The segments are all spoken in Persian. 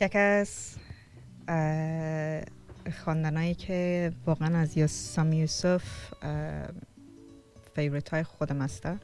یک از خواندنایی که واقعا از سامی یوسف فیوریت های خودم هسته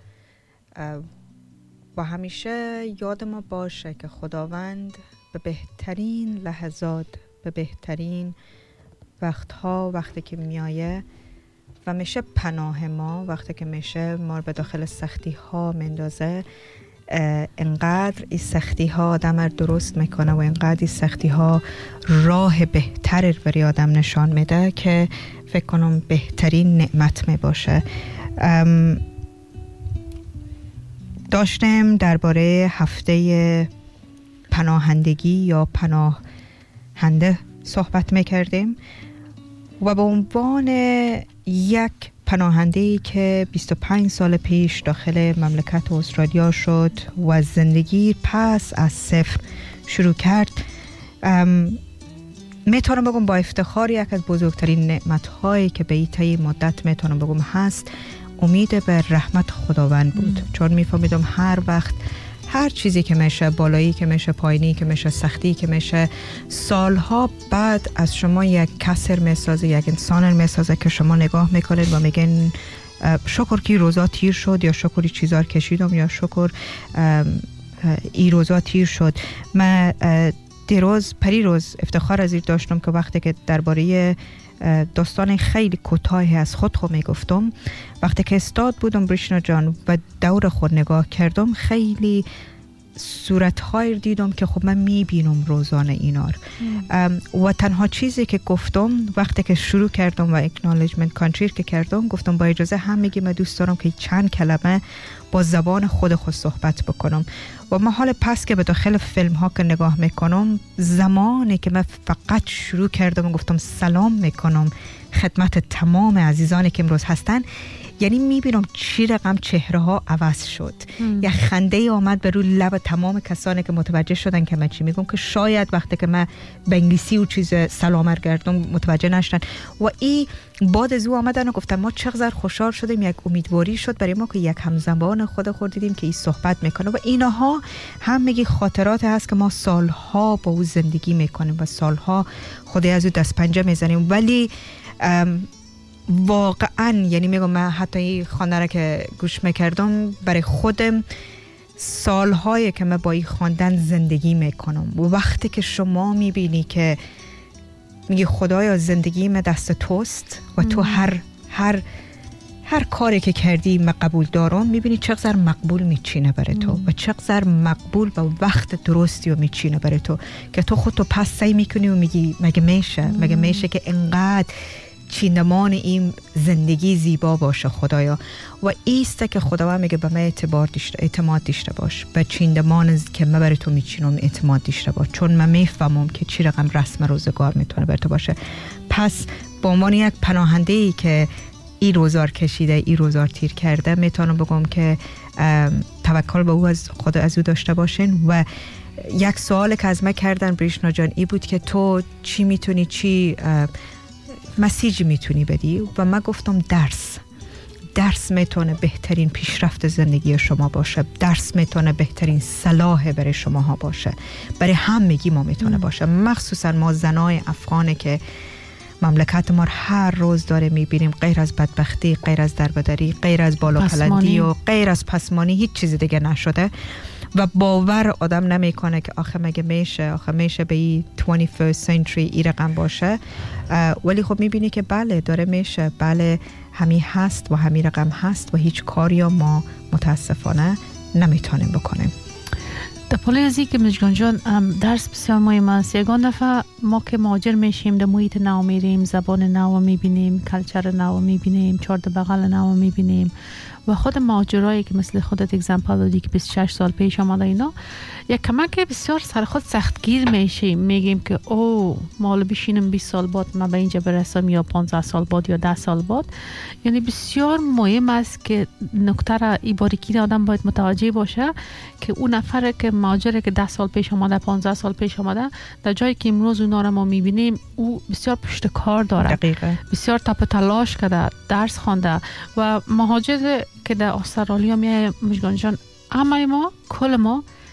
و همیشه یاد ما باشه که خداوند به بهترین لحظات، به بهترین وقتها، وقتی که میایه و میشه پناه ما، وقتی که میشه ما به داخل سختی ها مندازه، انقدر این سختی ها آدم رو درست میکنه و انقدر این سختی ها راه بهتر برای آدم نشان میده که فکر کنم بهترین نعمت می باشه. داشتیم درباره هفته پناهندگی یا پناهنده صحبت میکردیم و به عنوان یک پناهنده‌ای که 25 سال پیش داخل مملکت استرالیا شد و زندگی پس از صفر شروع کرد، میتونم بگم با افتخار یک از بزرگترین نعمت‌هایی که به این مدت میتونم بگم هست امید به رحمت خداوند بود. چون میفهمیدم هر وقت هر چیزی که میشه، بالایی که میشه، پایینی که میشه، سختی که میشه، سالها بعد از شما یک کسر میسازه، یک انسان میسازه که شما نگاه میکنید و میگن شکر که روزا تیر شد، یا شکر چیزا کشیدم، یا شکر ای روزا تیر شد. من دیروز پریروز افتخار از این داشتم که وقتی که درباره داستان خیلی کوتاهی از خود میگفتم، وقتی که استاد بودم بریشنا جان و دور خود نگاه کردم، خیلی صورت‌های دیدم که خب من میبینم روزانه اینار و تنها چیزی که گفتم وقتی که شروع کردم و اکنالجمنت کانتریر که کردم، گفتم با اجازه همگی من دوست دارم که چند کلمه با زبان خود صحبت بکنم. و من حال پس که به داخل فیلم ها که نگاه میکنم، زمانی که من فقط شروع کردم و گفتم سلام میکنم خدمت تمام عزیزانی که امروز هستن، یعنی میبینم چی رقم چهره ها عوض شد. یک خنده آمد به روی لب تمام کسانی که متوجه شدن که من چی میگم، که شاید وقتی که من به انگلیسی و چیز سلام کردم متوجه نشدن. و این بعد از او آمدن و گفتن ما چقدر خوشحال شدیم، یک امیدواری شد برای ما که یک همزبان خود دیدیم که این صحبت میکنه. و اینها هم میگی خاطرات هست که ما سالها با او زندگی میکنیم و سالها خودی از او دست پنجه میزنیم. ولی واقعا یعنی میگم من حتی این خوانده را که گوش میکردم برای خودم، سالهایی که من با این خواندن زندگی میکنم و وقتی که شما میبینی که میگی خدایا زندگی من دست توست و تو هر کاری که کردی من قبول دارم، میبینی چقدر مقبول میچینه برای تو و چقدر مقبول و وقت درستی رو میچینه برای تو که تو خودتو پس سعی میکنی و میگی مگه میشه که انقدر چیندمان این زندگی زیبا باشه خدایا. و ایسته که خداوند میگه به من اعتماد داشته باش، به چیندمان که من برای تو میچینم اعتماد داشته باش، چون من میفهمم که چی رقم رسم روزگار میتونه برای تو باشه. پس به عنوان یک پناهنده ای که این روزار کشیده، این روزار تیر کرده، میتونم بگم که توکل به او از خدا از او داشته باشین. و یک سوال که از من کردن بریشنا جان ای بود که تو چی میتونی، چی مسیج میتونی بدی؟ و من گفتم درس میتونه بهترین پیشرفت زندگی شما باشه، درس میتونه بهترین صلاح برای شما ها باشه، برای همگی ما میتونه باشه، مخصوصا ما زنای افغانه که مملکت ما هر روز داره میبینیم، غیر از بدبختی، غیر از دربدری، غیر از بالاپلندی و غیر از پسمانی هیچ چیز دیگه نشده و باور آدم نمیکنه که آخه مگه میشه به این 21st century ای رقم باشه. ولی خب میبینی که بله داره میشه، بله همی هست و همی رقم هست و هیچ کاری ما متاسفانه نمیتونیم بکنیم. در پالی ازی که مجگان جان درس بسیار مهم است. یگان دفعه ما که مهاجر میشیم، در محیط نو میریم، زبان نو میبینیم، کلچر نو میبینیم، چارد بغل نو میبینیم و خود مهاجرایی که مثل خودت اگزمپل دادی که 26 سال پیش آمده اینا، یک کمک بسیار سر خود سختگیر میشیم، میگیم که ما بشینم 20 سال بعد من به اینجا برسم یا 15 سال بعد یا 10 سال بعد. یعنی بسیار مهم است که نکته را ای باریکی آدم باید متوجه باشه که اون نفر که مهاجره که 10 سال پیش آمده، 15 سال پیش آمده، در جایی که امروز اونا را ما میبینیم او بسیار پشت کار داره، دقیقه. بسیار تپ تلاش کرده، درس خوانده و مهاجر که در استرالیا میای مجگان جان، همه ما کل ما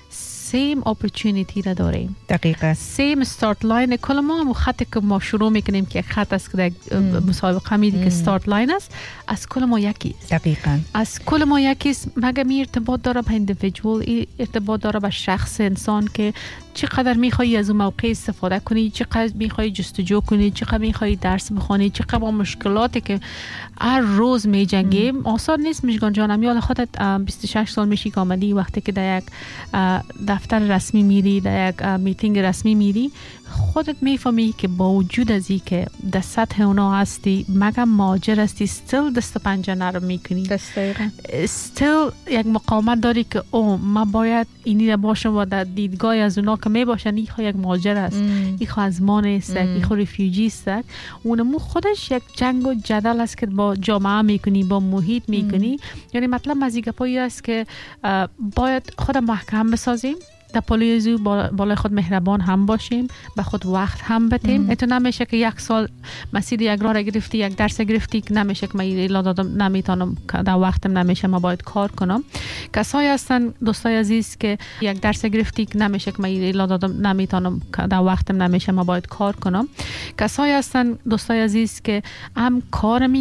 سیم اپورتونیتی را داریم. دقیقاً سیم استارت لاین کل ما هم خطی که ما شروع میکنیم که خط است که در مسابقه میدی که استارت لاین است، از کل ما یکی است. دقیقاً از کل ما یکی است. مگه می ارتباط داره به اندیویدوال، ارتباط داره به شخص انسان که چقدر میخوایی از اون موقع استفاده کنی، چقدر میخوایی جستجو کنی، چقدر میخوایی درس بخونی، چقدر با مشکلاتی که هر روز میجنگیم. آسان نیست مژگان جانم. یاد خودت 26 سال میشی که آمدی، وقتی که در یک دفتر رسمی میری، در یک میتینگ رسمی میری، خودت میفهمی که با وجود از این که در سطح اونا هستی، مگه ماجر هستی، استیل دست پنجه نرم میکنی، استیل یک مقاومت داری که ما باید اینی را باشم و در دیدگاه از اونا که میباشن این یک ماجر است، این از ما نیست، این ریفیوجی است. اونمو خودش یک جنگ و جدل است که با جامعه میکنی، با محیط میکنی. یعنی مطلب مزیگپایی است که باید خود محکم بسازیم، در پولیزو بالای خود مهربان هم باشیم، به خود وقت هم بدیم. اتو نمیشه که یک سال مسیر یک راه را گرفتی، یک درس گرفتی که نمیشه که من ایلا دادم نمیتونم، در وقتم نمیشه، ما باید کار کنم. کسایی هستن دوستای عزیز که یک درس گرفتی که نمیشه که من ایلا دادم نمیتونم، در وقتم نمیشه، ما باید کار کنم. کسایی هستن دوستای عزیز که هم کار